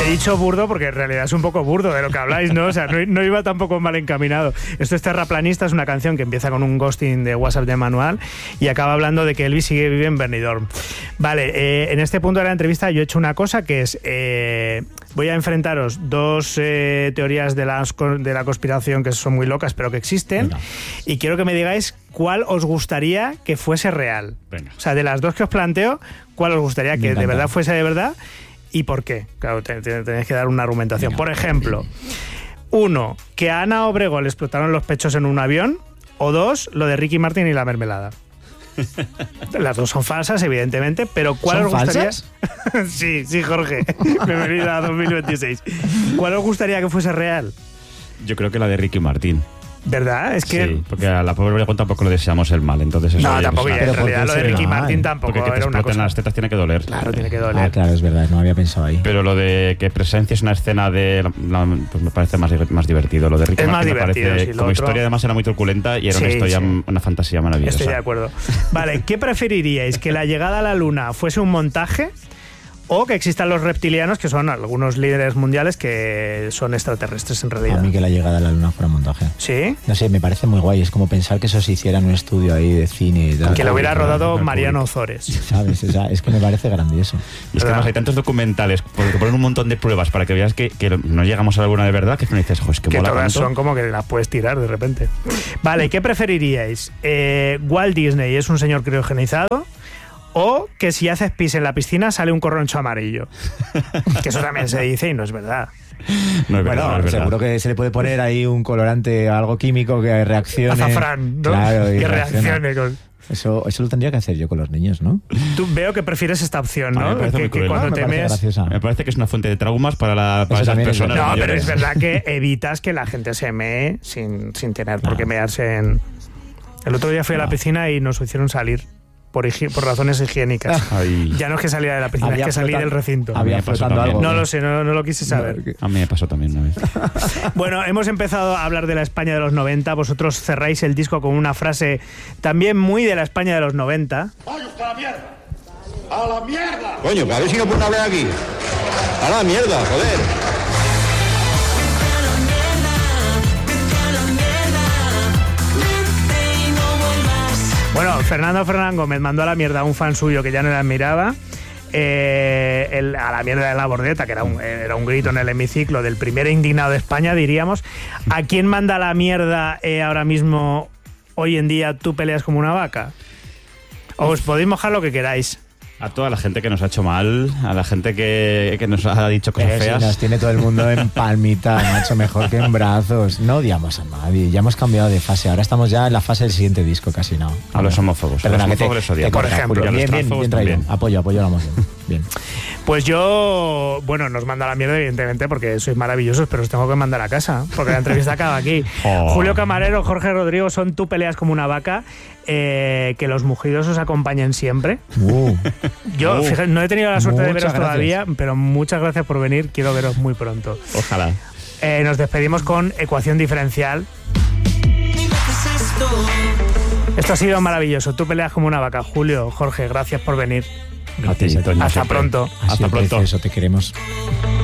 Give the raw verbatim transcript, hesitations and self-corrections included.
He dicho burdo porque en realidad es un poco burdo de lo que habláis, ¿no? O sea, no, no iba tampoco mal encaminado. Esto es Terraplanista, es una canción que empieza con un ghosting de WhatsApp de manual y acaba hablando de que Elvis sigue vive en Benidorm. Vale, eh, en este punto de la entrevista yo he hecho una cosa que es... Eh, voy a enfrentaros dos eh, teorías de, las, de la conspiración que son muy locas, pero que existen. Venga. Y quiero que me digáis cuál os gustaría que fuese real. Venga. O sea, de las dos que os planteo, ¿cuál os gustaría que de verdad fuese de verdad? ¿Y por qué? Claro, te, te, tenéis que dar una argumentación. Venga. Por ejemplo, uno, que a Ana Obregón le explotaron los pechos en un avión, o dos, lo de Ricky Martin y la mermelada. Las dos son falsas, evidentemente, pero ¿cuál os gustaría? ¿Falsas? sí, sí, Jorge. Bienvenido a dos mil veintiséis. ¿Cuál os gustaría que fuese real? Yo creo que la de Ricky Martin. ¿Verdad? Es que... Sí, porque a la pobre Obregón tampoco le deseamos el mal, entonces eso... No, tampoco, ya, en realidad lo de Ricky Martin tampoco porque que te era una cosa... las tetas tiene que doler. Claro, tiene que doler. Ah, claro, es verdad, no había pensado ahí. Pero lo de que presencias una escena de... La, pues me parece más, más divertido. Lo de Ricky es Martin más divertido, me parece... Sí, como otro... historia además era muy truculenta y era sí, una historia, sí. una fantasía maravillosa. Estoy de acuerdo. Vale, ¿qué preferiríais? ¿Que la llegada a la Luna fuese un montaje? O que existan los reptilianos, que son algunos líderes mundiales que son extraterrestres en realidad. A mí que la llegada a la Luna fuera montaje. ¿Sí? No sé, me parece muy guay. Es como pensar que eso se hiciera en un estudio ahí de cine y tal. Que lo hubiera rodado Mariano Ozores. ¿Sabes? O sea, es que me parece grandioso. Y es que además hay tantos documentales, porque ponen un montón de pruebas para que veas que, que no llegamos a alguna de verdad, que es que me dices, jo, es que, que mola todas tanto. Son como que las puedes tirar de repente. Vale, ¿qué preferiríais? Eh, ¿Walt Disney es un señor criogenizado? O que si haces pis en la piscina sale un corroncho amarillo. Que eso también se dice y no es verdad. No es verdad, bueno, no es seguro verdad. que se le puede poner ahí un colorante, algo químico que reaccione. Azafrán, ¿no? Claro, que reaccione. reaccione con... Eso, eso lo tendría que hacer yo con los niños, ¿no? Tú veo que prefieres esta opción, ¿no? Me parece, que, muy que cuando no, te me, parece mes... me parece que es una fuente de traumas para, la, para esas personas. No, mayores. pero es verdad que evitas que la gente se mee sin, sin tener por qué mearse en... El otro día fui a la piscina y nos hicieron salir. Por, por razones higiénicas. Ay. Ya no es que saliera de la piscina, había es que salí del recinto. Había flotando algo. No lo sé, no, no lo quise saber. No, a mí me pasó también una vez. Bueno, hemos empezado a hablar de la España de los noventa. Vosotros cerráis el disco con una frase también muy de la España de los noventa. ¡Vaya usted a la mierda! ¡A la mierda! Coño, que a ver si no pueden hablar aquí. ¡A la mierda, joder! Bueno, Fernando Fernán Gómez mandó a la mierda a un fan suyo que ya no le admiraba. Eh, el, a la mierda de la bordeta, que era un, era un grito en el hemiciclo del primer indignado de España, diríamos. ¿A quién manda la mierda eh, ahora mismo, hoy en día, tú peleas como una vaca? Os podéis mojar lo que queráis. A toda la gente que nos ha hecho mal, a la gente que, que nos ha dicho cosas Pero feas. Si nos tiene todo el mundo en palmita, macho, mejor que en brazos. No odiamos a nadie, ya hemos cambiado de fase. Ahora estamos ya en la fase del siguiente disco, casi no. A los homófobos. Perdona, a los que homófobos te, les odiamos. por ejemplo. Julio. Bien, bien, bien traído. También. Apoyo, apoyo la moción. Bien. Pues yo, bueno, nos manda la mierda, evidentemente, porque sois maravillosos, pero os tengo que mandar a casa, porque la entrevista acaba aquí. Oh. Julio Camarero, Jorge Rodrigo, son tú peleas como una vaca. Eh, que los mugidos os acompañen siempre. Uh. Yo, uh. fíjate, no he tenido la suerte de veros Muchas todavía, gracias. pero muchas gracias por venir. Quiero veros muy pronto. Ojalá. Eh, nos despedimos con Ecuación Diferencial. Esto ha sido maravilloso. Tú peleas como una vaca. Julio, Jorge, gracias por venir. A ti, Toño, Hasta siempre. pronto. Ha Hasta sido pronto. precioso, te queremos.